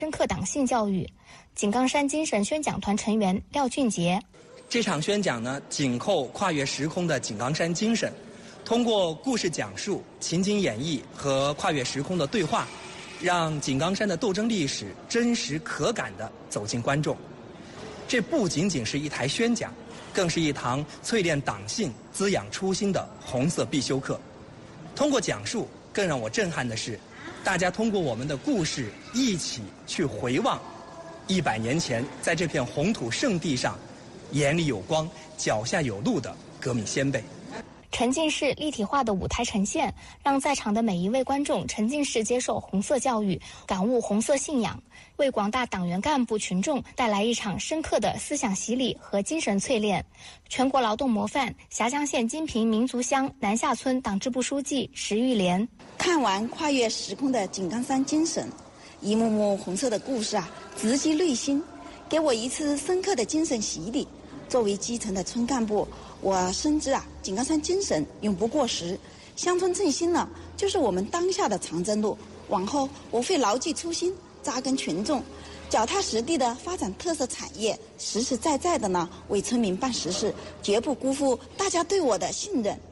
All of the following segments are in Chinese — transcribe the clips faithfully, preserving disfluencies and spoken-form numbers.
深刻党性教育。井冈山精神宣讲团成员廖俊杰， 这场宣讲呢，紧扣跨越时空的井冈山精神，通过故事讲述、情景演绎和跨越时空的对话，让井冈山的斗争历史真实可感地走进观众。这不仅仅是一台宣讲，更是一堂淬炼党性、滋养初心的红色必修课。通过讲述，更让我震撼的是，大家通过我们的故事一起去回望一百年前在这片红土圣地上眼里有光脚下有路的革命先辈。 沉浸式立体化的舞台呈现，让在场的每一位观众沉浸式接受红色教育，感悟红色信仰，为广大党员干部群众带来一场深刻的思想洗礼和精神淬炼。全国劳动模范峡江县金平民族乡南下村党支部书记石玉莲， 看完跨越时空的井冈山精神，一幕幕红色的故事啊，直击内心，给我一次深刻的精神洗礼。作为基层的村干部，我深知啊，井冈山精神永不过时，乡村振兴呢，就是我们当下的长征路。往后我会牢记初心，扎根群众，脚踏实地的发展特色产业，实实在在的呢为村民办实事，绝不辜负大家对我的信任。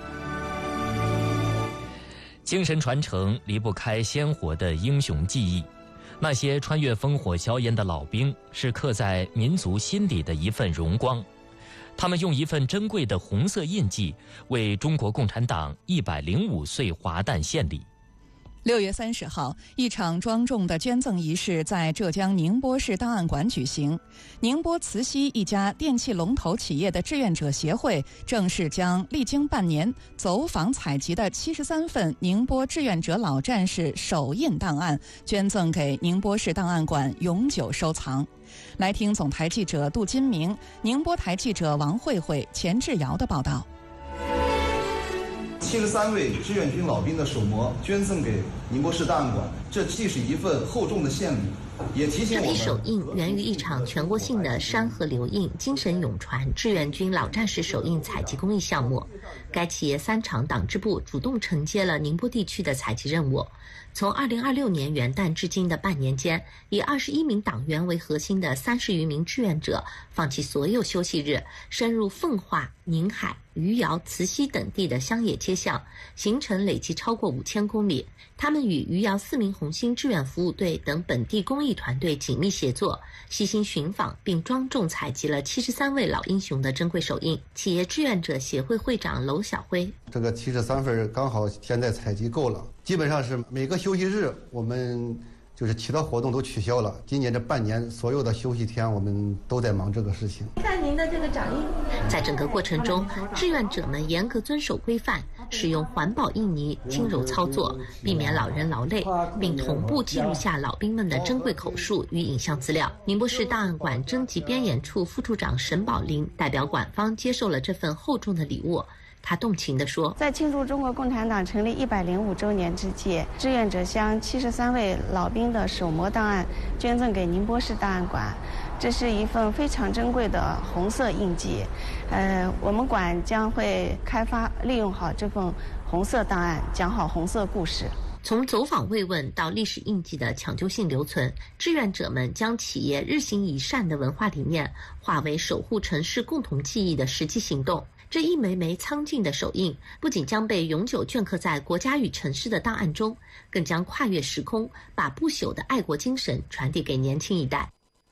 精神传承离不开鲜活的英雄记忆，那些穿越烽火硝烟的老兵，是刻在民族心底的一份荣光。他们用一份珍贵的红色印记，为中国共产党一百零五岁华诞献礼。 六月三十号，一场庄重的捐赠仪式在浙江宁波市档案馆举行。宁波慈溪一家电器龙头企业的志愿者协会正式将历经半年走访采集的七十三份宁波志愿者老战士手印档案捐赠给宁波市档案馆永久收藏。来听总台记者杜金明、宁波台记者王慧慧、钱志尧的报道。 七十三位志愿军老兵的手模捐赠给宁波市档案馆，这既是一份厚重的献礼，也提醒我们。 这批手印源于一场全国性的山河流印精神永传志愿军老战士手印采集公益项目。该企业三厂党支部主动承接了宁波地区的采集任务。从二零二六年元旦至今的半年间，以二十一名党员为核心的三十余名志愿者，放弃所有休息日，深入奉化、宁海、余姚、慈溪等地的乡野街巷，行程累计超过五千公里。他们与余姚四名红星志愿服务队等本地公益团队紧密协作，悉心寻访并庄重采集了七十三位老英雄的珍贵手印。企业志愿者协会会长娄晓辉， 这个七十三份刚好现在采集够了，基本上是每个休息日我们就是其他活动都取消了。今年这半年所有的休息天我们都在忙这个事情。 看您的这个掌印，在整个过程中，志愿者们严格遵守规范，使用环保印泥，轻柔操作，避免老人劳累，并同步记录下老兵们的珍贵口述与影像资料。宁波市档案馆征集编研处副处长沈宝林代表馆方接受了这份厚重的礼物。他动情地说， 在庆祝中国共产党成立一百零五周年之际，志愿者将七十三位老兵的手模档案捐赠给宁波市档案馆，这是一份非常珍贵的红色印记。呃，我们馆将会开发利用好这份红色档案，讲好红色故事。 从走访慰问到历史印记的抢救性留存，志愿者们将企业日行一善的文化理念化为守护城市共同记忆的实际行动。这一枚枚苍劲的手印不仅将被永久镌刻在国家与城市的档案中，更将跨越时空，把不朽的爱国精神传递给年轻一代。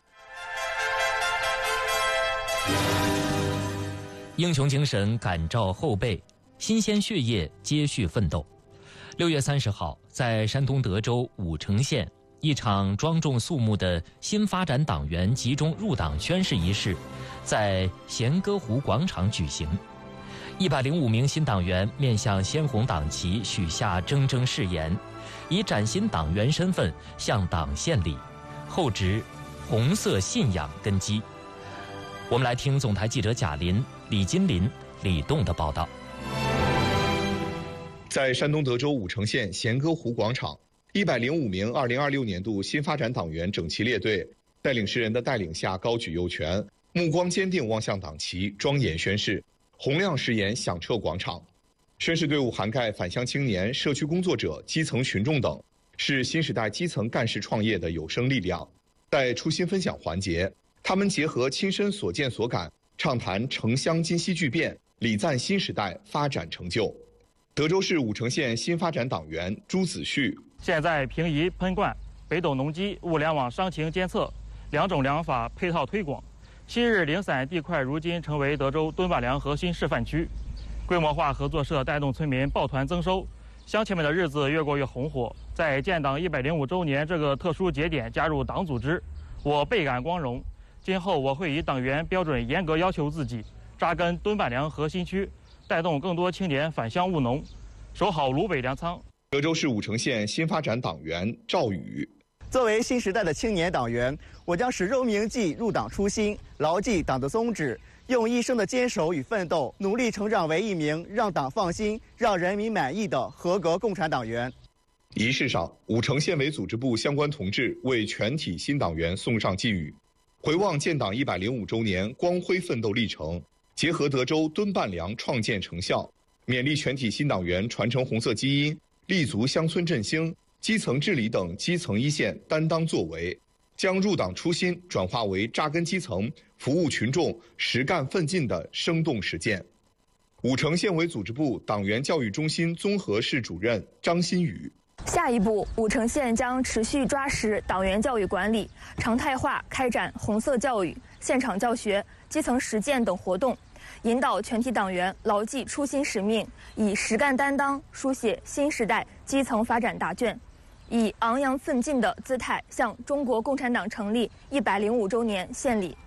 英雄精神感召后辈，新鲜血液接续奋斗。六月三十号，在山东德州武城县，一场庄重肃穆的新发展党员集中入党宣誓仪式在咸歌湖广场举行。一百零五名新党员面向鲜红党旗许下铮铮誓言，以崭新党员身份向党献礼，厚植红色信仰根基。我们来听总台记者贾林、李金林、李栋的报道。 在山东德州武城县咸歌湖广场，一百零五名二零二六年度新发展党员整齐列队，在领诗人的带领下高举右拳，目光坚定望向党旗，庄严宣誓。洪亮誓言响彻广场。宣誓队伍涵盖返乡青年、社区工作者、基层群众等， 是新时代基层干事创业的有生力量。在初心分享环节，他们结合亲身所见所感，畅谈城乡今昔巨变，礼赞新时代发展成就。德州市武城县新发展党员朱子旭： 现在平移喷灌、北斗农机、物联网伤情监测两种良法配套推广，昔日零散地块如今成为德州敦巴良核心示范区。规模化合作社带动村民抱团增收，乡亲们的日子越过越红火。在建党一百零五周年这个特殊节点加入党组织，我倍感光荣。今后我会以党员标准严格要求自己，扎根敦巴良核心区，带动更多青年返乡务农，守好鲁北粮仓。 德州市武城县新发展党员赵宇： 作为新时代的青年党员，我将始终铭记入党初心，牢记党的宗旨，用一生的坚守与奋斗，努力成长为一名让党放心、让人民满意的合格共产党员。 仪式上，武城县委组织部相关同志为全体新党员送上寄语，回望建党一百零五周年光辉奋斗历程，结合德州敦办粮创建成效，勉励全体新党员传承红色基因，立足乡村振兴、基层治理等基层一线担当作为，将入党初心转化为扎根基层、服务群众、实干奋进的生动实践。武城县委组织部党员教育中心综合室主任张新宇： 下一步，武城县将持续抓实党员教育管理，常态化开展红色教育、现场教学、基层实践等活动，引导全体党员牢记初心使命，以实干担当书写新时代基层发展答卷，以昂扬奋进的姿态向中国共产党成立一百零五周年献礼。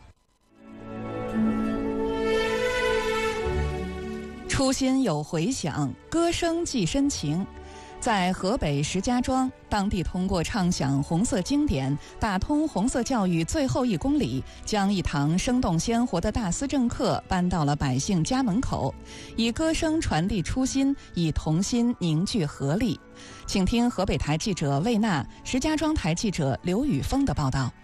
初心有回响，歌声寄深情。在河北石家庄，当地通过唱响红色经典，打通红色教育最后一公里，将一堂生动鲜活的大思政课搬到了百姓家门口，以歌声传递初心，以同心凝聚合力。请听河北台记者魏娜、石家庄台记者刘宇峰的报道。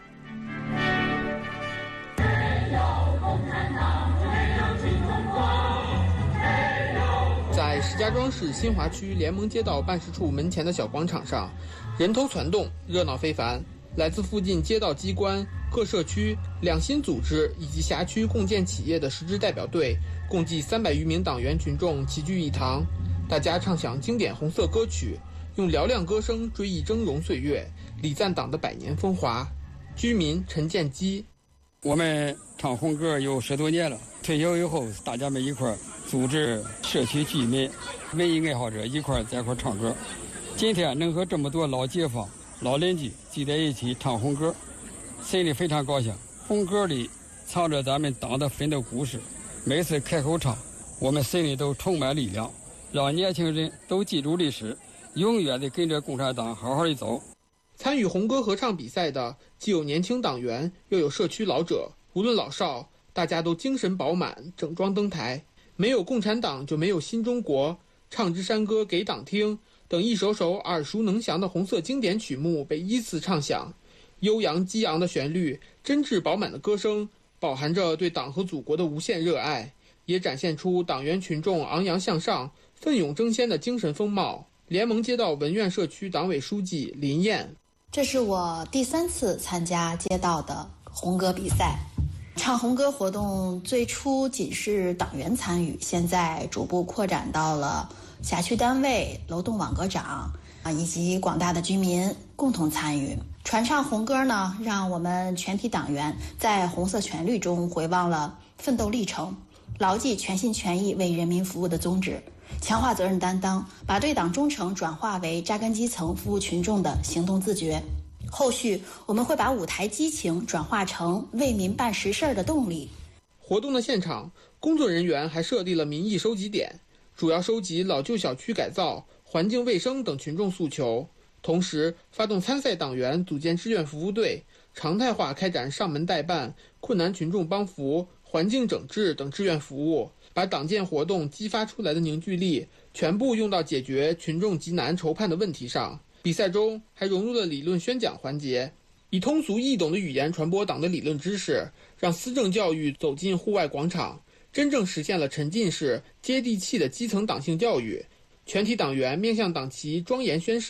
在石家庄市新华区联盟街道办事处门前的小广场上，人头攒动，热闹非凡。来自附近街道机关、各社区、两新组织以及辖区共建企业的十支代表队，共计三百余名党员群众齐聚一堂，大家唱响经典红色歌曲，用嘹亮歌声追忆峥嵘岁月，礼赞党的百年风华。居民陈建基： 我们唱红歌有十多年了，退休以后，大家们一块儿组织社区居民、文艺爱好者一块儿在一块儿唱歌。今天能和这么多老街坊、老邻居聚在一起唱红歌，心里非常高兴。红歌里藏着咱们党的奋斗故事，每次开口唱，我们心里都充满力量，让年轻人都记住历史，永远地跟着共产党好好地走。 参与红歌合唱比赛的既有年轻党员，又有社区老者，无论老少，大家都精神饱满，整装登台。没有共产党就没有新中国，唱支山歌给党听等一首首耳熟能详的红色经典曲目被依次唱响，悠扬激昂的旋律，真挚饱满的歌声，饱含着对党和祖国的无限热爱，也展现出党员群众昂扬向上、奋勇争先的精神风貌。联盟街道文苑社区党委书记林燕： 这是我第三次参加街道的红歌比赛。唱红歌活动最初仅是党员参与，现在逐步扩展到了辖区单位、楼栋网格长啊以及广大的居民共同参与。传唱红歌呢，让我们全体党员在红色旋律中回望了奋斗历程，牢记全心全意为人民服务的宗旨，强化责任担当，把对党忠诚转化为扎根基层、服务群众的行动自觉。后续我们会把舞台激情转化成为民办实事的动力。 活动的现场，工作人员还设立了民意收集点，主要收集老旧小区改造、环境卫生等群众诉求，同时发动参赛党员组建志愿服务队，常态化开展上门代办、困难群众帮扶、环境整治等志愿服务，把党建活动激发出来的凝聚力全部用到解决群众急难愁盼的问题上。比赛中还融入了理论宣讲环节，以通俗易懂的语言传播党的理论知识，让思政教育走进户外广场，真正实现了沉浸式、接地气的基层党性教育。全体党员面向党旗庄严宣誓，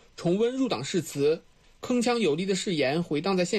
重温入党誓词，铿锵有力的誓言回荡在现